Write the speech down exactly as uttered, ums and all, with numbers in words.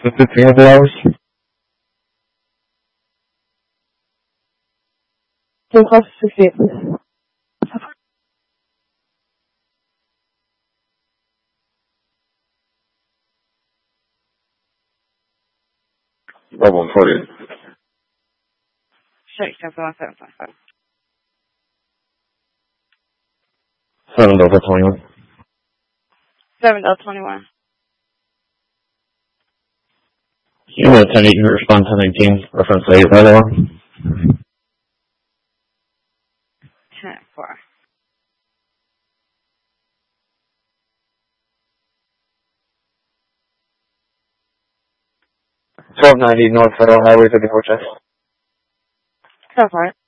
fifteen hundred hours? Team class sixty-eight, please. Level one forty. Six, seven, one, seven, five, five. seven Delta twenty-one. Seven, L twenty-one. Unit ten eight, respond ten eighteen, reference eight, right on. Ten, four. twelve ninety North Federal Highway fifty-four check. Go for it.